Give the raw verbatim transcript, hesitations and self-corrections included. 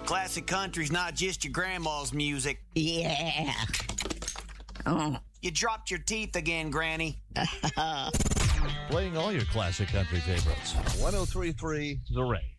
Classic country's not just your grandma's music. Yeah. Oh. You dropped your teeth again, Granny. Playing all your classic country favorites. one oh three point three The Ray.